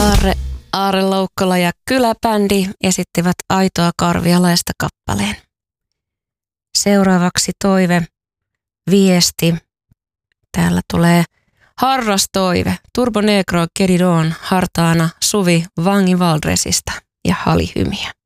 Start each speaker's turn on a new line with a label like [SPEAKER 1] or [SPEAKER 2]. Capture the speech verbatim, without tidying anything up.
[SPEAKER 1] Aarre, Aarre Loukkola ja Kyläbändi esittivät Aitoa Karvialaista kappaleen. Seuraavaksi toive, viesti. Täällä tulee harrastoive. Turbo Negro Kedidon hartaana Suvi Vangi Valdresista ja halihymiä.